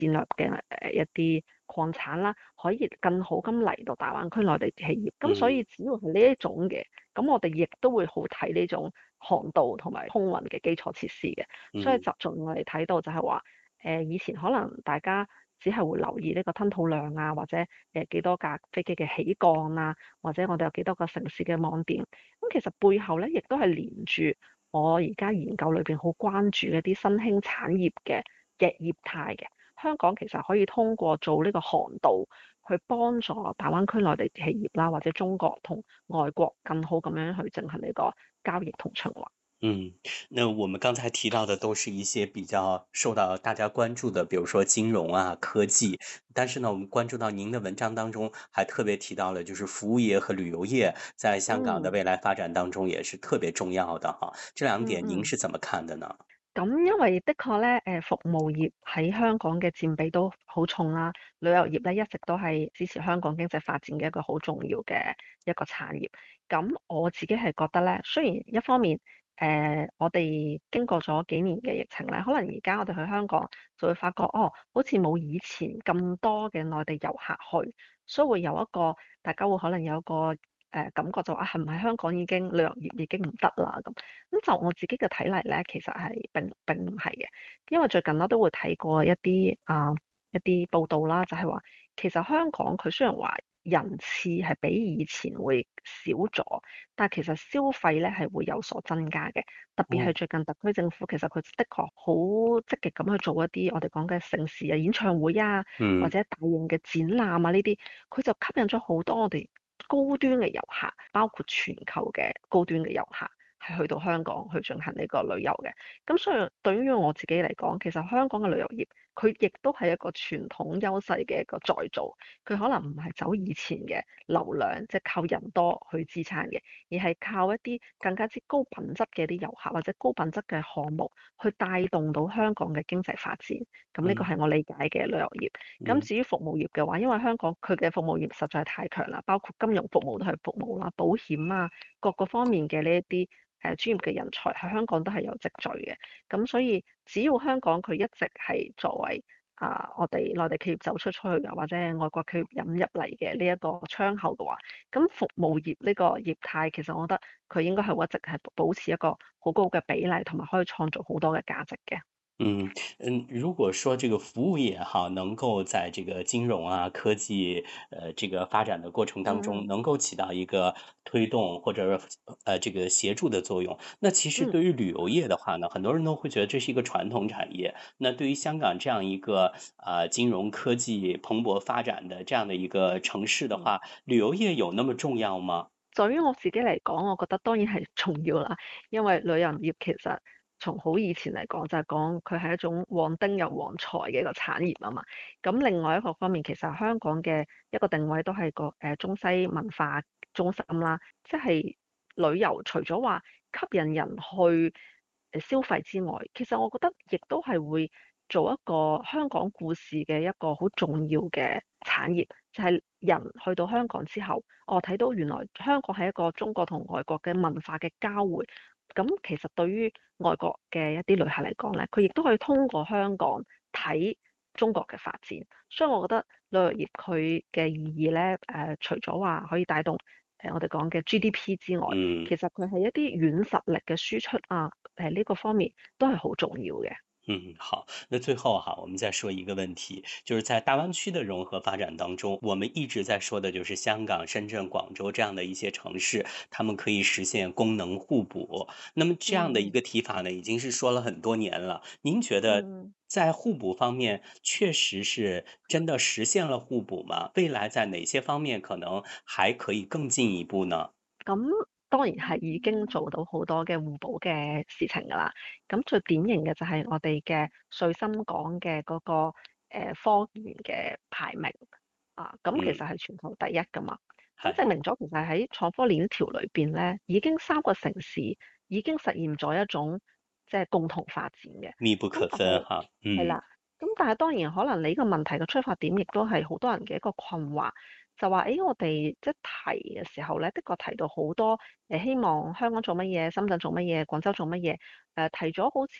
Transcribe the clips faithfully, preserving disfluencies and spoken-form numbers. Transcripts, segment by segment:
戰略嘅誒一啲礦產啦，可以更好咁嚟到大灣區內地企業。咁所以嗯只要係呢一種嘅，咁我哋亦都會好睇呢種航道同埋空運嘅基礎設施嘅。所以嗯集中我哋睇到就係話，誒以前可能大家只係會留意呢個吞吐量啊，或者誒幾多架飛機嘅起降啊，或者我哋有幾多個城市嘅網點。咁其實背後咧，亦都係連住我而家研究裏邊好關注嘅一啲新興產業嘅嘅業態嘅。香港其實可以通過做呢個航道，去幫助大灣區內地企業啦，或者中國同外國更好咁樣去進行呢個交易同循環。 嗯，那我们刚才提到的都是一些比较受到大家关注的，比如说金融啊、科技。但是呢，我们关注到您的文章当中还特别提到了，就是服务业和旅游业在香港的嗯未来發展當中也是特別重要的哈。這兩點您嗯嗯。 是怎麼看的呢？ 咁因為的確咧，誒服務業喺香港嘅佔比都好重啦，旅遊業咧一直都係支持香港經濟發展嘅一個好重要嘅一個產業。咁我自己係覺得咧，雖然一方面誒、我哋經過咗幾年嘅疫情咧，可能而家我哋去香港就會發覺，哦，好似冇以前咁多嘅內地遊客去，所以會有一個大家會可能有一個誒、感覺就話啊，係唔係香港已經旅遊業已經唔得啦咁？咁就我自己嘅睇嚟咧，其實係並並唔係嘅，因為最近我都會睇過一啲啊、一啲報道啦，就係話其實香港佢雖然話人次係比以前會少咗，但係其實消費咧係會有所增加嘅。特別係嗯最近特區政府其實佢的確好積極咁去做一啲我哋講嘅盛事啊、演唱會啊，或嗯者大型嘅展覽啊呢啲，佢就吸引咗好多我哋高端嘅遊客，包括全球嘅高端嘅遊客。係去到香港去進行呢個旅遊嘅。咁所以對於我自己嚟講，其實香港嘅旅遊業，佢亦都係一個傳統優勢嘅一個再造。佢可能唔係走以前嘅流量，即係靠人多去支撐嘅，而係靠一啲更加之高品質嘅啲遊客或者高品質嘅項目去帶動到香港嘅經濟發展。咁呢個嗯係我理解嘅旅遊業。咁嗯至於服務業嘅話，因為香港佢嘅服務業實在太強啦，包括金融服務都係服務啦、保險啊各個方面嘅呢一啲誒專業嘅人才喺香港都係有積聚嘅。咁所以只要香港佢一直係作為啊我哋內地企業走出出去嘅，或者係外國企業引入嚟嘅呢一個窗口嘅話，咁服務業呢個業態其實我覺得佢應該係會一直係保持一個好高嘅比例，同埋可以創造好多嘅價值嘅。 嗯嗯，如果說這個服務業哈，能夠在這個金融啊、科技呃這個發展的過程當中， 嗯嗯能夠起到一個推動或者呃這個協助的作用，那其實嗯。 對於旅遊業的話呢，很多人都會覺得這是一個傳統產業。那對於香港這樣一個啊金融科技蓬勃發展的這樣的一個城市的話，旅遊業有那麼重要嗎？ 對於我自己嚟講，我覺得當然係重要啦，因為旅遊業其實從好以前嚟講就係講佢係一種旺丁又旺財嘅一個產業啊嘛。咁另外一個方面，其實香港嘅一個定位都係個誒中西文化中心啦，即係旅遊除咗話吸引人去誒消費之外，其實我覺得亦都係會做一個香港故事嘅一個好重要嘅產業，就係人去到香港之後。我睇到原來香港係一個中國同外國嘅文化嘅交匯，咁其實對於外國嘅一啲旅客嚟講咧，佢亦都可以通過香港睇中國嘅發展，所以我覺得旅遊業佢嘅意義咧，誒、呃、除咗話可以帶動誒、呃、我哋講嘅 G D P 之外， 嗯。 其實佢係一啲軟實力嘅輸出啊，誒、呃、呢、這個方面都係好重要嘅。 嗯，好。那最後哈，我們再說一個問題，就是在大灣區的融合發展當中，我們一直在說的就是香港、深圳、廣州這樣的一些城市，他們可以實現功能互補。那麼這樣的一嗯個提法呢，已經是說了很多年了。您覺得嗯。 在互補方面，確實是真的實現了互補嗎？未來在哪些方面可能還可以更進一步呢？ 咁當然係已經做到好多嘅互補嘅事情㗎啦。咁最典型嘅就係我哋嘅穗深港嘅嗰個誒科研嘅排名啊，咁其嗯， 實係全球第一㗎嘛。咁係， 證明咗其實喺創科鏈條裏邊咧，已經三個城市已經實現咗一種即係共同發展嘅。 密不可咁但係分哈。嗯， 係啦，咁但係當然可能你呢個問題嘅出發點亦都係好多人嘅一個困惑。就話：誒，我哋即係提嘅時候咧，的確提到好多誒，希望香港做乜嘢，深圳做乜嘢，廣州做乜嘢，誒提咗好似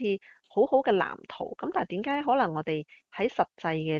好好嘅藍圖，咁但係點解可能我哋喺實際嘅